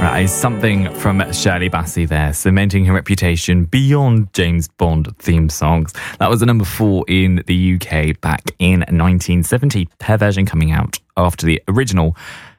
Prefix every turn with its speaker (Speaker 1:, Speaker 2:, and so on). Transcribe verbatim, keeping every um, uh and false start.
Speaker 1: That is something from Shirley Bassey there, cementing her reputation beyond James Bond theme songs. That was a number four in the U K back in nineteen seventy. Her version coming out after the original